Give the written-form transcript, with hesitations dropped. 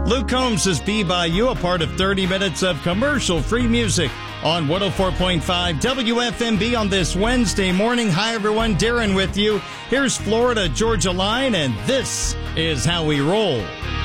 Luke Combs is Be By You, a part of 30 minutes of commercial-free music on 104.5 WFMB on this Wednesday morning. Hi, everyone. Darren with you. Here's Florida-Georgia line, and this is how we roll.